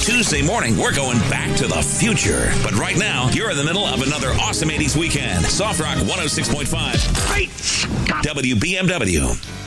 Tuesday morning, we're going back to the future. But right now, you're in the middle of another awesome 80s weekend. Soft Rock 106.5. Great Scott! WBMW.